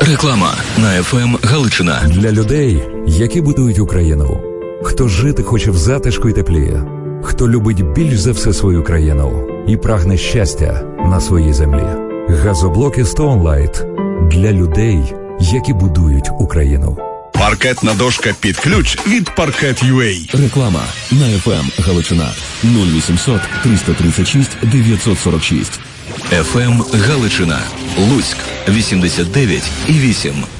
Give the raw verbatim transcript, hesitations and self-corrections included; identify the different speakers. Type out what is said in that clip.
Speaker 1: Реклама на еф ем Галичина.
Speaker 2: Для людей, які будують Україну. Хто жити хоче в затишку й теплі. Хто любить більш за все свою країну і прагне щастя на своїй землі. Газоблоки Stone Light для людей, які будують Україну.
Speaker 3: Паркетна дошка під ключ від Parquet.ua.
Speaker 1: Реклама на еф ем Галичина. нуль вісімсот триста тридцять шість дев'ятсот сорок шість. еф ем Галичина. Луцьк вісімдесят дев'ять і вісім.